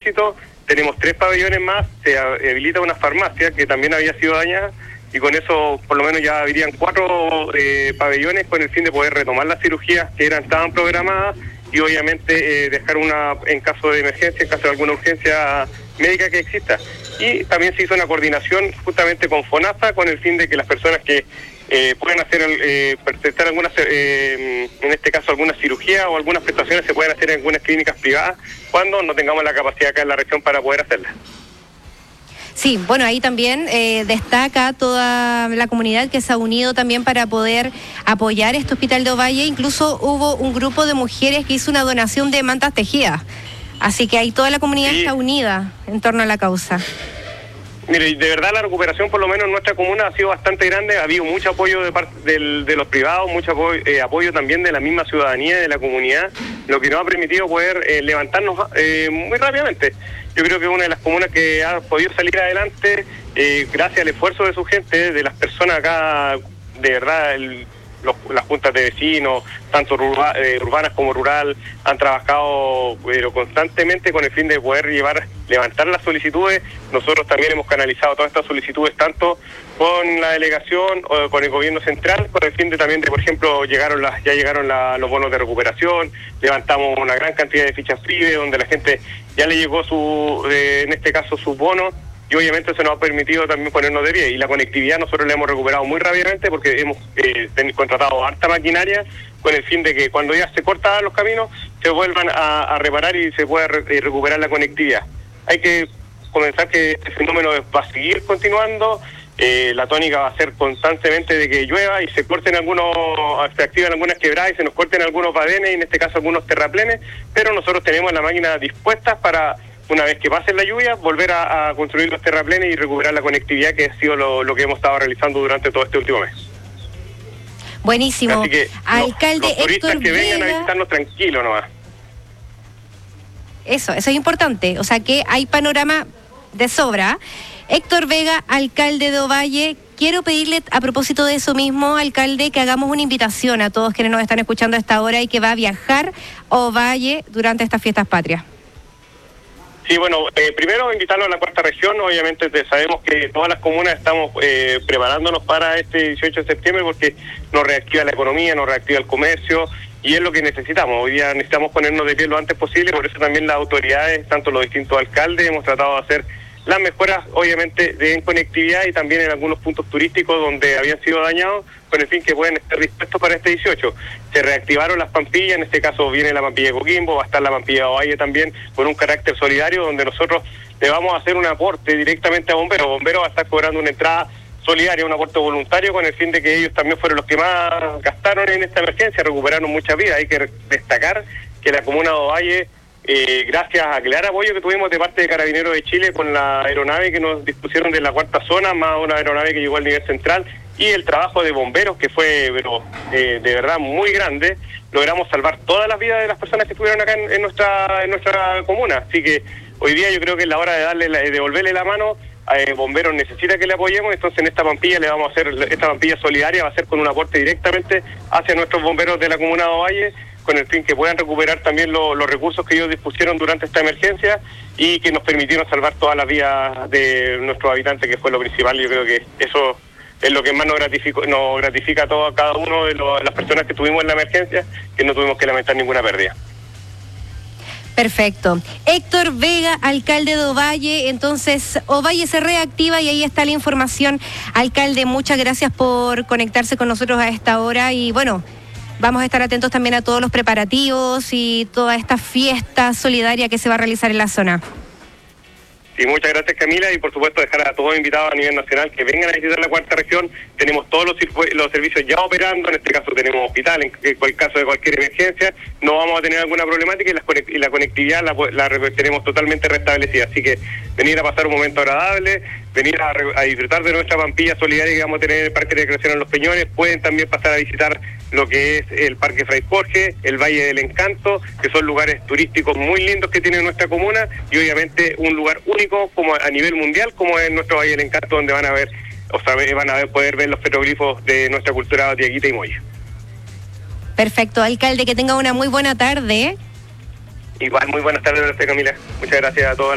éxito. Tenemos 3 pabellones más, se habilita una farmacia que también había sido dañada, y con eso por lo menos ya habrían 4 pabellones con el fin de poder retomar las cirugías que estaban programadas, y obviamente dejar una en caso de emergencia, en caso de alguna urgencia médica que exista. Y también se hizo una coordinación justamente con FONASA con el fin de que las personas que pueden hacer prestar algunas, en este caso alguna cirugía o algunas prestaciones se pueden hacer en algunas clínicas privadas cuando no tengamos la capacidad acá en la región para poder hacerlas. Sí, bueno, ahí también destaca toda la comunidad que se ha unido también para poder apoyar este hospital de Ovalle. Incluso hubo un grupo de mujeres que hizo una donación de mantas tejidas. Así que ahí toda la comunidad está unida en torno a la causa. Mire, de verdad la recuperación por lo menos en nuestra comuna ha sido bastante grande, ha habido mucho apoyo de parte de los privados, mucho apoyo también de la misma ciudadanía, de la comunidad, lo que nos ha permitido poder levantarnos muy rápidamente. Yo creo que es una de las comunas que ha podido salir adelante gracias al esfuerzo de su gente, de las personas acá, de verdad, las juntas de vecinos, tanto urbanas como rural, han trabajado pero constantemente con el fin de poder levantar las solicitudes. Nosotros también hemos canalizado todas estas solicitudes tanto con la delegación o con el gobierno central, con el fin de también por ejemplo, ya llegaron los bonos de recuperación, levantamos una gran cantidad de fichas FIBE donde la gente ya le llegó en este caso sus bonos. Y obviamente eso nos ha permitido también ponernos de pie. Y la conectividad nosotros la hemos recuperado muy rápidamente porque hemos contratado harta maquinaria con el fin de que cuando ya se cortan los caminos se vuelvan a reparar y se pueda recuperar la conectividad. Hay que comenzar que este fenómeno va a seguir continuando. La tónica va a ser constantemente de que llueva y se activan algunas quebradas y se nos corten algunos badenes y en este caso algunos terraplenes, pero nosotros tenemos la máquina dispuesta para, una vez que pase la lluvia, volver a construir los terraplenes y recuperar la conectividad, que ha sido lo que hemos estado realizando durante todo este último mes. Buenísimo. Así que Alcalde los turistas Héctor que vengan Vega, a visitarnos tranquilos nomás. Eso es importante, o sea que hay panorama de sobra. Héctor Vega, alcalde de Ovalle, quiero pedirle a propósito de eso mismo, alcalde, que hagamos una invitación a todos quienes nos están escuchando a esta hora y que va a viajar a Ovalle durante estas fiestas patrias. Sí, bueno, primero invitarlo a la cuarta región. Obviamente sabemos que todas las comunas estamos preparándonos para este 18 de septiembre porque nos reactiva la economía, nos reactiva el comercio y es lo que necesitamos. Hoy día necesitamos ponernos de pie lo antes posible, por eso también las autoridades, tanto los distintos alcaldes, hemos tratado de hacer las mejoras, obviamente, en conectividad y también en algunos puntos turísticos donde habían sido dañados, con el fin que pueden estar dispuestos para este 18. Se reactivaron las Pampillas, en este caso viene la Pampilla de Coquimbo, va a estar la Pampilla de Ovalle también, con un carácter solidario, donde nosotros le vamos a hacer un aporte directamente a Bomberos. Bomberos va a estar cobrando una entrada solidaria, un aporte voluntario, con el fin de que ellos también fueron los que más gastaron en esta emergencia, recuperaron muchas vidas. Hay que destacar que la comuna de Ovalle, gracias al gran apoyo que tuvimos de parte de Carabineros de Chile con la aeronave que nos dispusieron de la cuarta zona, más una aeronave que llegó al nivel central, y el trabajo de bomberos que fue de verdad muy grande, logramos salvar todas las vidas de las personas que estuvieron acá en nuestra comuna. Así que hoy día yo creo que es la hora de devolverle la mano. Bomberos necesita que le apoyemos, entonces en esta Pampilla le vamos a hacer, esta Pampilla solidaria va a ser con un aporte directamente hacia nuestros bomberos de la comuna de Ovalle, con el fin que puedan recuperar también los recursos que ellos dispusieron durante esta emergencia y que nos permitieron salvar todas las vidas de nuestros habitantes, que fue lo principal. Yo creo que eso es lo que más nos gratifica a cada uno de las personas que estuvimos en la emergencia, que no tuvimos que lamentar ninguna pérdida. Perfecto. Héctor Vega, alcalde de Ovalle. Entonces, Ovalle se reactiva y ahí está la información. Alcalde, muchas gracias por conectarse con nosotros a esta hora y bueno, vamos a estar atentos también a todos los preparativos y toda esta fiesta solidaria que se va a realizar en la zona. Sí, muchas gracias, Camila, y por supuesto dejar a todos invitados a nivel nacional que vengan a visitar la cuarta región. Tenemos todos los servicios ya operando, en este caso tenemos hospital, en el caso de cualquier emergencia no vamos a tener alguna problemática y la conectividad la tenemos totalmente restablecida. Así que venir a pasar un momento agradable, venir a disfrutar de nuestra Pampilla solidaria que vamos a tener en el Parque de Recreación en Los Peñones. Pueden también pasar a visitar lo que es el Parque Fray Jorge, el Valle del Encanto, que son lugares turísticos muy lindos que tiene nuestra comuna y obviamente un lugar único como a nivel mundial, como es nuestro Valle del Encanto, donde van a poder ver los petroglifos de nuestra cultura batiaquita y moya. Perfecto, alcalde, que tenga una muy buena tarde. Igual, muy buenas tardes, Camila. Muchas gracias a todos.